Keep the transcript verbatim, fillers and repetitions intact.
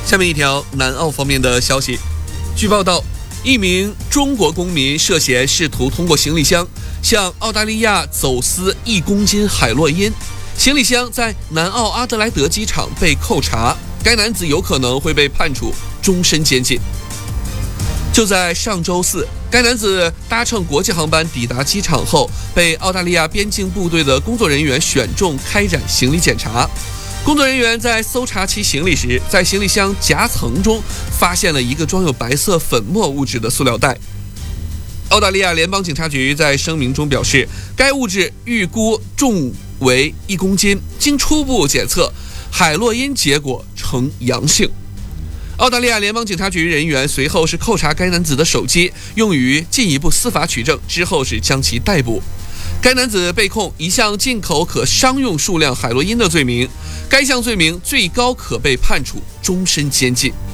下面一条南澳方面的消息，据报道，一名中国公民涉嫌试图通过行李箱向澳大利亚走私一公斤海洛因，行李箱在南澳阿德莱德机场被扣查，该男子有可能会被判处终身监禁。就在上周四，该男子搭乘国际航班抵达机场后，被澳大利亚边境部队的工作人员选中开展行李检查。工作人员在搜查其行李时，在行李箱夹层中发现了一个装有白色粉末物质的塑料袋。澳大利亚联邦警察局在声明中表示，该物质预估重为一公斤，经初步检测，海洛因结果呈阳性。澳大利亚联邦警察局人员随后是扣查该男子的手机，用于进一步司法取证，之后是将其逮捕。该男子被控一项进口可商用数量海洛因的罪名，该项罪名最高可被判处终身监禁。